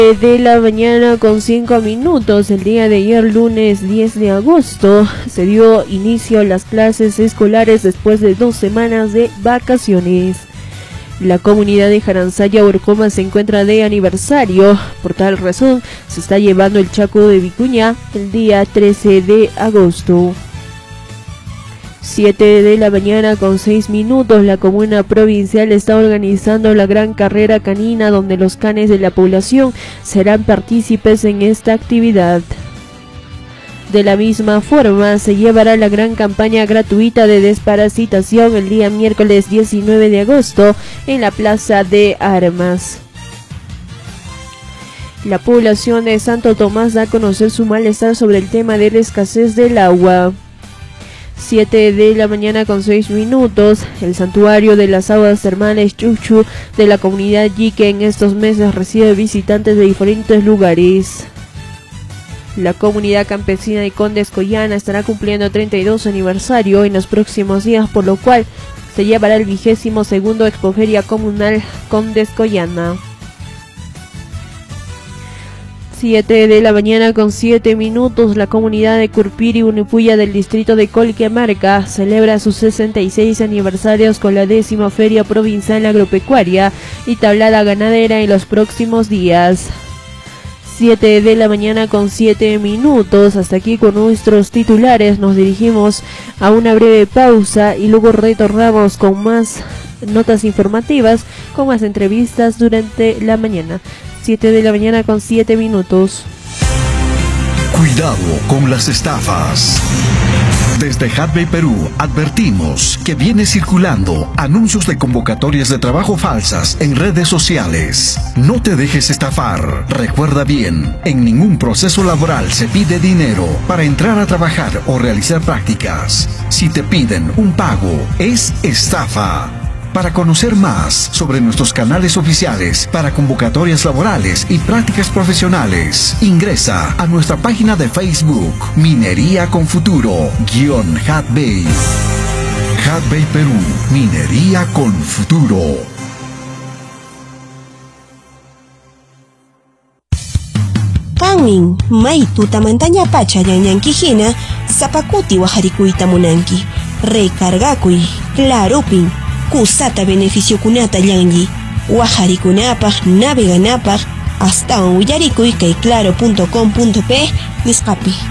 De la mañana con 5 minutos, el día de ayer, lunes 10 de agosto, se dio inicio a las clases escolares después de 2 semanas de vacaciones. La comunidad de Jaransaya Orcoma se encuentra de aniversario, por tal razón se está llevando el Chaco de Vicuña el día 13 de agosto. 7 de la mañana con 6 minutos, la comuna provincial está organizando la gran carrera canina donde los canes de la población serán partícipes en esta actividad. De la misma forma, se llevará la gran campaña gratuita de desparasitación el día miércoles 19 de agosto en la Plaza de Armas. La población de Santo Tomás da a conocer su malestar sobre el tema de la escasez del agua. 7 de la mañana con 6 minutos, el santuario de las aguas termales Chuchu de la comunidad Yique en estos meses recibe visitantes de diferentes lugares. La comunidad campesina de Condes Coyana estará cumpliendo 32 aniversario en los próximos días, por lo cual se llevará el 22º Expoferia Comunal Condes Coyana. 7 de la mañana con 7 minutos, la comunidad de Curpiri Unipuya del distrito de Colquemarca celebra sus 66 aniversarios con la 10ª Feria Provincial Agropecuaria y Tablada Ganadera en los próximos días. 7 de la mañana con 7 minutos, hasta aquí con nuestros titulares, nos dirigimos a una breve pausa y luego retornamos con más notas informativas, con más entrevistas durante la mañana. 7 de la mañana con 7 minutos. Cuidado con las estafas. Desde Hatbay Perú advertimos que viene circulando anuncios de convocatorias de trabajo falsas en redes sociales. No te dejes estafar. Recuerda bien, en ningún proceso laboral se pide dinero para entrar a trabajar o realizar prácticas. Si te piden un pago, es estafa. Para conocer más sobre nuestros canales oficiales para convocatorias laborales y prácticas profesionales, ingresa a nuestra página de Facebook, Minería con Futuro, _Hatbay. Hatbay Perú, Minería con Futuro. Kanmin, may tutamantaña pacha yanyankijina, zapakuti wajarikuita munanki, recargakuy, clarupin, kusata beneficio kunata yanyi, wajarikunapaj, naveganapaj, hasta un willarikuy kay claro.com.p nisqapi.